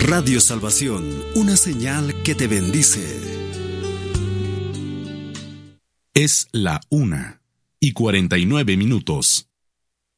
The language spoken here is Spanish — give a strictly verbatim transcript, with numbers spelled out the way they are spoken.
Radio Salvación, una señal que te bendice. Es la una y cuarenta y nueve minutos.